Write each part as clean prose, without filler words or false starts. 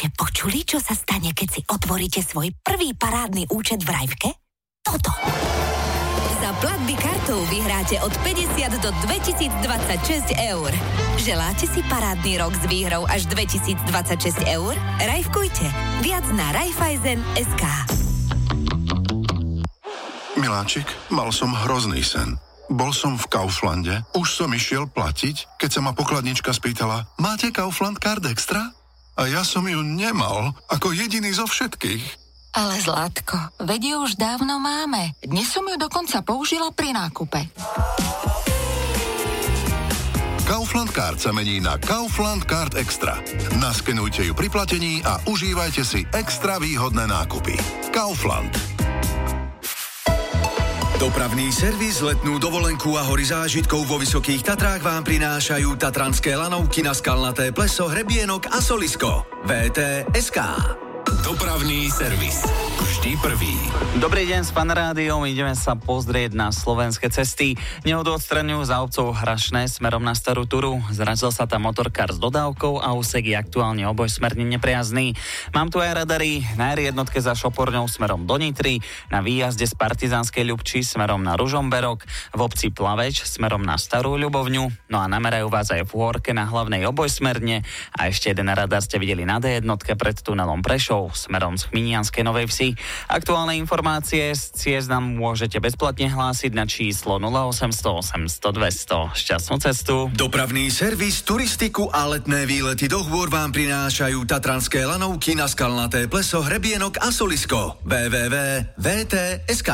ste počuli, čo sa stane, keď si otvoríte svoj prvý parádny účet v Rajvke? Toto. Za platby kartou vyhráte od 50 do 2026 eur. Želáte si parádny rok s výhrou až 2026 eur? Rajvkujte. Viac na Raiffeisen.sk. Miláčik, mal som hrozný sen. Bol som v Kauflande, už som išiel platiť, keď sa ma pokladnička spýtala: máte Kaufland Card Extra? A ja som ju nemal, ako jediný zo všetkých. Ale Zlatko, veď ju už dávno máme. Dnes som ju dokonca použila pri nákupe. Kaufland Card sa mení na Kaufland Card Extra. Naskenujte ju pri platení a užívajte si extra výhodné nákupy. Kaufland. Dopravný servis, letnú dovolenku a hory zážitkov vo Vysokých Tatrách vám prinášajú tatranské lanovky na Skalnaté pleso, Hrebienok a Solisko. VT.sk. Dopravný servis. Vždy prvý. Dobrý deň, s Fan Rádiom. Ideme sa pozrieť na slovenské cesty. Nehodu odstraňujú za obcov Hrašné smerom na Starú Turu. Zrazil sa tam motorkár s dodávkou a úsek je aktuálne obojsmerne nepriazný. Mám tu aj radary na R1 za Šoporňou smerom do Nitry, na výjazde z Partizánskej Ľubči smerom na Ružomberok, v obci Plaveč smerom na Starú Ľubovňu, no a namerajú vás aj v Hôrke na hlavnej obojsmerne a ešte jeden radar ste videli na D1 pred tunelom Prešov smerom z Chminianskej Novej Vsi. Aktuálne informácie z ciest nám môžete bezplatne hlásiť na číslo 0800 800 200. Šťastnú cestu. Dopravný servis, turistiku a letné výlety do hôr vám prinášajú tatranské lanovky na Skalnaté pleso, Hrebienok a Solisko. www.vt.sk.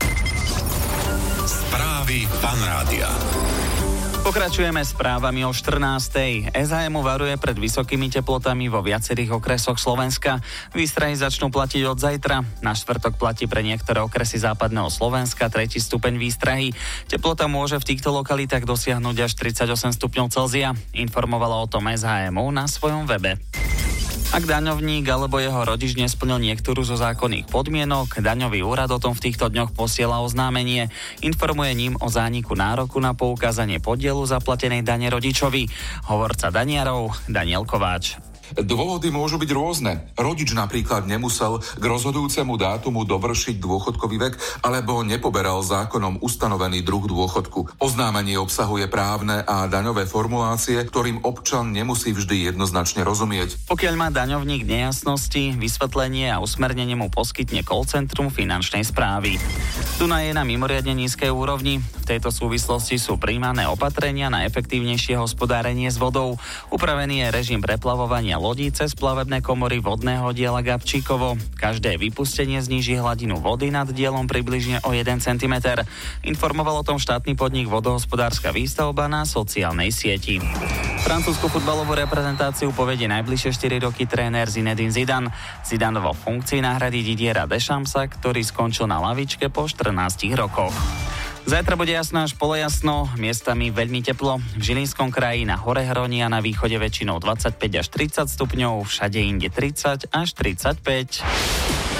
Správy Fan Rádia. Pokračujeme správami o 14:00. SHM varuje pred vysokými teplotami vo viacerých okresoch Slovenska. Výstrahy začnú platiť od zajtra. Na štvrtok platí pre niektoré okresy západného Slovenska 3. stupeň výstrahy. Teplota môže v týchto lokalitách dosiahnuť až 38 stupňov Celzia. Informovala o tom SHMU na svojom webe. Ak daňovník alebo jeho rodič nesplnil niektorú zo zákonných podmienok, daňový úrad o tom v týchto dňoch posiela oznámenie. Informuje ním o zániku nároku na poukázanie podielu zaplatenej dane rodičovi. Hovorca daniarov Daniel Kováč. Dôvody môžu byť rôzne. Rodič napríklad nemusel k rozhodujúcemu dátumu dovršiť dôchodkový vek alebo nepoberal zákonom ustanovený druh dôchodku. Oznámenie obsahuje právne a daňové formulácie, ktorým občan nemusí vždy jednoznačne rozumieť. Pokiaľ má daňovník nejasnosti, vysvetlenie a usmernenie mu poskytne call centrum finančnej správy. Dunaj je na mimoriadne nízkej úrovni. V tejto súvislosti sú prijímané opatrenia na efektívnejšie hospodárenie s vodou. Upravený je režim preplavovania lodí cez plavebné komory vodného diela Gabčíkovo. Každé vypustenie zníži hladinu vody nad dielom približne o 1 cm. Informoval o tom štátny podnik Vodohospodárska výstavba na sociálnej sieti. Francúzsku futbalovú reprezentáciu povedie najbližšie 4 roky tréner Zinedine Zidane. Zidane vo funkcii nahradí Didiera Deschampsa, ktorý skončil na lavičke po 14 rokoch. Zajtra bude jasno až polojasno, miestami veľmi teplo. V Žilinskom kraji na Horehroní a na východe väčšinou 25 až 30 stupňov, všade inde 30 až 35.